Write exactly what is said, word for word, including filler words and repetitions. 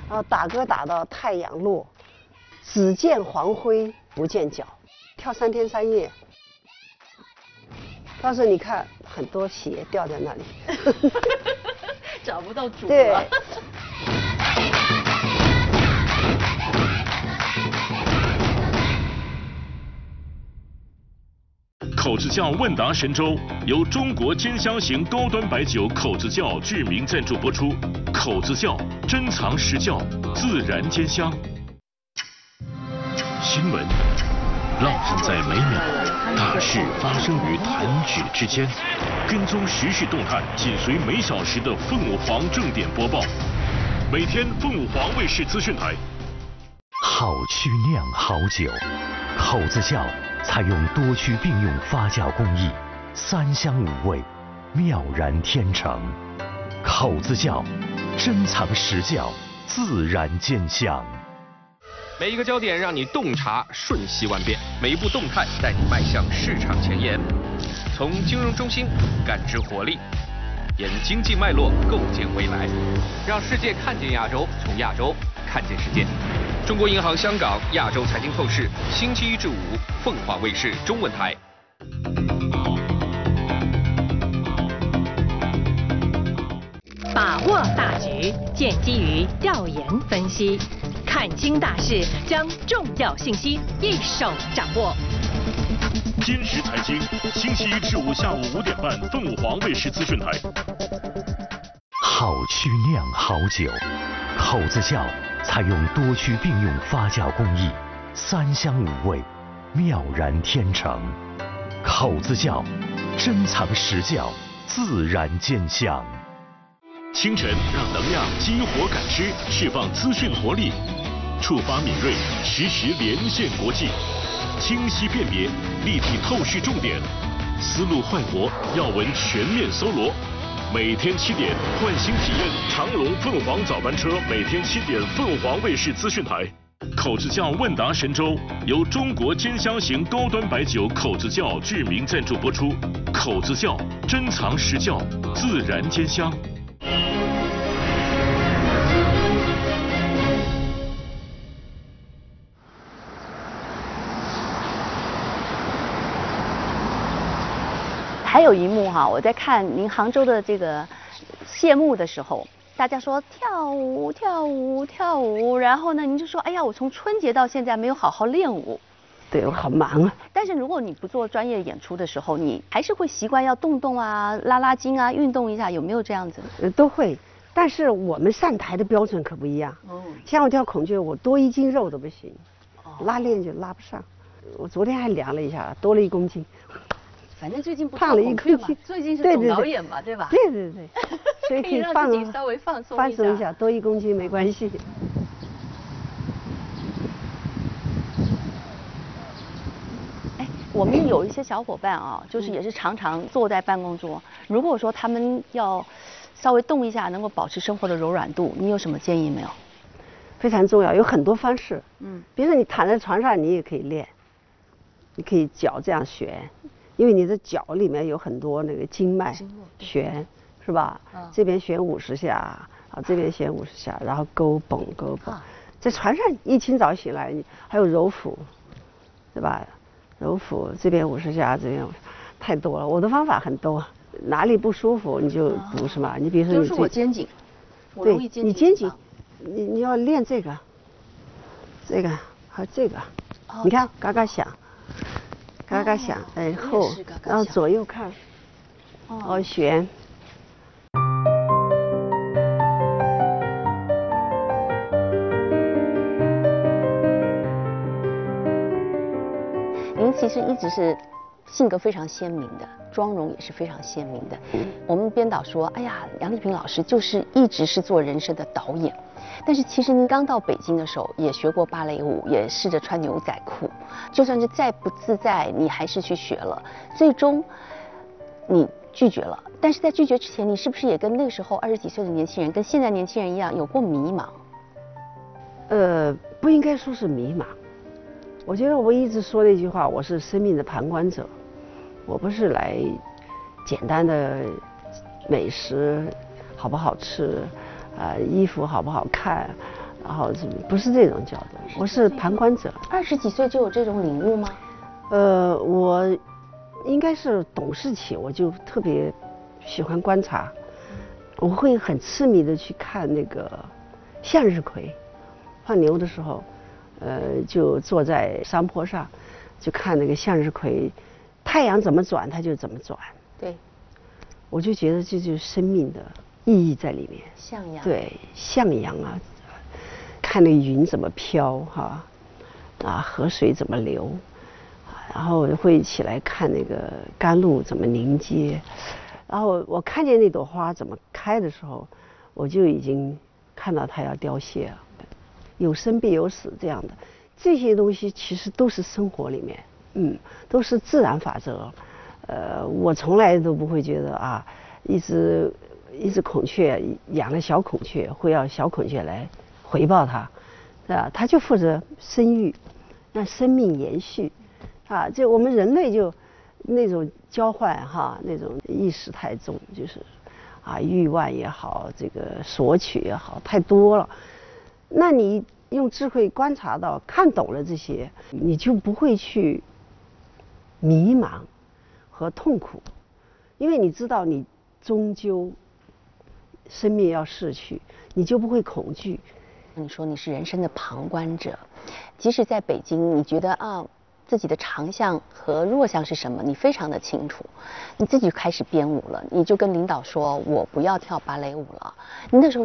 然后打歌打到太阳落，只见黄辉不见脚，跳三天三夜。到时候你看很多鞋掉在那里， 找不到主了。 对。 口子窖问答神州由中国尖香型高端白酒口子窖剧名赞助播出。口子窖珍藏实窖，自然尖香。新闻浪漫在每秒，大事发生于弹指之间。跟踪时事动态，紧随每小时的凤凰正点播报。每天凤凰卫视资讯台。 好曲酿好酒，口子窖采用多区并用发酵工艺，三香五味，妙然天成。口子窖，珍藏实窖，自然兼香。 每一个焦点让你洞察瞬息万变，每一步动态带你迈向市场前沿。从金融中心感知活力，沿经济脉络构建未来，让世界看见亚洲，从亚洲看见世界。中国银行香港亚洲财经透视，星期一至五，凤凰卫视中文台。 把握大局，建基于调研分析，看清大势，将重要信息一手掌握。 今时财经，星期一至五下午五点半，凤凰卫视资讯台。 好曲酿好酒，口子窖采用多区并用发酵工艺，三香五味，妙然天成。口子窖，珍藏实窖，自然兼香。 清晨让能量激活感知，释放资讯活力，触发敏锐，实时连线国际，清晰辨别，立体透视重点，思路快活，要闻全面搜罗。每天七点，换新体验长龙凤凰早班车，每天七点，凤凰卫视资讯台。口子窖问答神州由中国尖香型高端白酒口子窖剧名赞助播出。口子窖，珍藏实窖，自然兼香。 还有一幕哈，我在看您杭州的这个谢幕的时候，大家说跳舞跳舞跳舞，然后呢，您就说，哎呀，我从春节到现在没有好好练舞。 对，我好忙啊。 但是如果你不做专业演出的时候，你还是会习惯要动动啊、拉拉筋啊、运动一下，有没有这样子？ 呃，都会。但是我们上台的标准可不一样。哦。像我跳孔雀，我多一斤肉都不行，拉练就拉不上。我昨天还量了一下，多了一公斤。 反正最近不胖了一公斤， 最近是总导演嘛，对吧？ 对对对，所以可以放让自己稍微放松放松一下，多一公斤没关系。 哎，我们有一些小伙伴啊，就是也是常常坐在办公桌，如果说他们要稍微动一下，能够保持生活的柔软度，你有什么建议没有？ 非常重要，有很多方式。嗯，比如说你躺在床上，你也可以练，你可以脚这样旋。因为你的脚里面有很多那个经脉旋，是吧？嗯、这边旋五十下，啊，这边旋五十下，然后勾绷勾绷。啊、在船上一清早醒来，还有揉腹，对吧？揉腹这边五十下，这边太多了。我的方法很多，哪里不舒服你就补什么。啊、你比如说你， 就是我肩颈，我对，你肩颈，你你要练这个，这个还有这个，哦、你看嘎嘎响。嘎嘎响，然后然后左右看，哦旋。 您其实一直是性格非常鲜明的，妆容也是非常鲜明的。我们编导说，哎呀，杨丽萍老师就是一直是做人生的导演。但是其实您刚到北京的时候也学过芭蕾舞，也试着穿牛仔裤，就算是再不自在，你还是去学了。最终你拒绝了，但是在拒绝之前，你是不是也跟那个时候二十几岁的年轻人，跟现在年轻人一样，有过迷茫？ 呃，不应该说是迷茫。我觉得我一直说的一句话，我是生命的旁观者，我不是来简单的美食好不好吃。呃，衣服好不好看， 然后不是这种角度，我是旁观者。 二十几岁就有这种领悟吗？ 呃，我应该是懂事起，我就特别喜欢观察，我会很痴迷的去看那个向日葵。放牛的时候，呃，就坐在山坡上，就看那个向日葵，太阳怎么转它就怎么转。 对， 我就觉得这就是生命的意义在里面。 向阳。对， 向阳啊，看那云怎么飘哈，啊，河水怎么流，然后我会起来看那个甘露怎么凝结，然后我看见那朵花怎么开的时候，我就已经看到它要凋谢了。有生必有死这样的，这些东西其实都是生活里面，嗯，都是自然法则。呃，我从来都不会觉得啊，一只一只孔雀养了小孔雀，会要小孔雀来回报它，啊，它就负责生育，让生命延续，啊，就我们人类就那种交换哈，那种意识太重，就是啊欲望也好，这个索取也好，太多了。那你用智慧观察到、看懂了这些，你就不会去迷茫和痛苦，因为你知道你终究生命要逝去，你就不会恐惧。 你说你是人生的旁观者，即使在北京，你觉得啊自己的长项和弱项是什么，你非常的清楚，你自己开始编舞了，你就跟领导说我不要跳芭蕾舞了。你那时候